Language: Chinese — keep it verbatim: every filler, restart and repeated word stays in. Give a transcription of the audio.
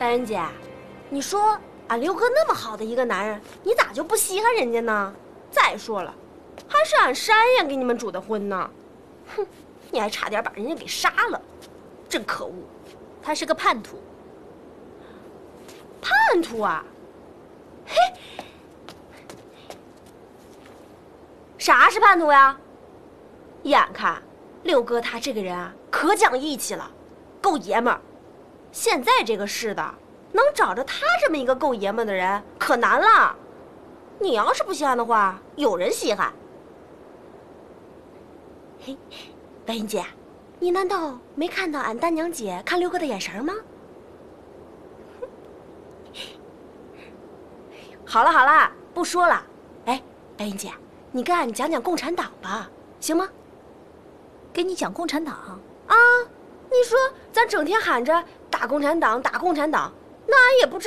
白人姐，你说俺刘哥那么好的一个男人，你咋就不稀罕人家呢？再说了，还是俺山爷给你们主的婚呢。哼，你还差点把人家给杀了，真可恶！ 他是个叛徒。 叛徒啊？嘿，啥是叛徒呀？眼看六哥他这个人啊，可讲义气了，够爷们儿。现在这个世道，能找着他这么一个够爷们儿的人可难了。你要是不稀罕的话，有人稀罕。嘿，白云姐，你难道没看到俺大娘姐看六哥的眼神吗？好了好了，不说了。哎，白云姐，你跟俺讲讲共产党吧，行吗？ 给你讲共产党啊？你说咱整天喊着打共产党，打共产党，那俺也不知